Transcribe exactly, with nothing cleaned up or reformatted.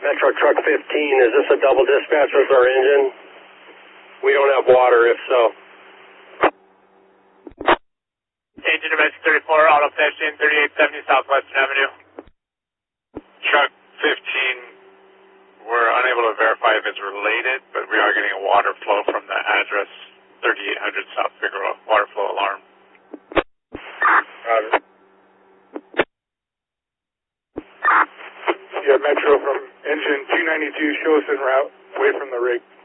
Metro Truck fifteen, is this a double dispatch with our engine? We don't have water, if so. Engine dimension thirty-four, auto pedestrian, thirty-eight seventy Southwestern Avenue. Truck fifteen, we're unable to verify if it's related, but we are getting a water flow from the address thirty-eight hundred South Figueroa, water flow alarm. Roger. Yeah, Metro from engine two ninety-two, show us en route, away from the rig.